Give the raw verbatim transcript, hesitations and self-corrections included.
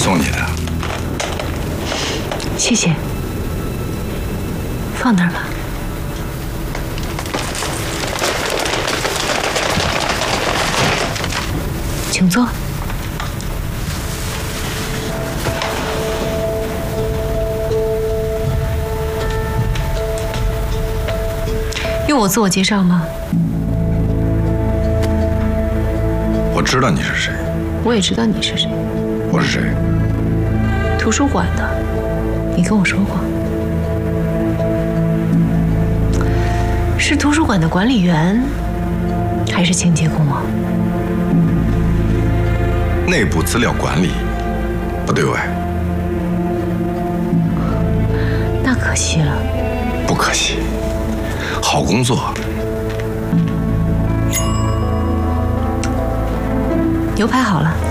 送你的。 谢谢，放那儿吧。请坐。用我自我介绍吗？ 我知道你是谁， 我也知道你是谁。 我是谁？ 图书馆的，你跟我说过，是图书馆的管理员，还是清洁工啊？ 内部资料管理，不对外。 那可惜了。 不可惜，好工作。 牛排好了。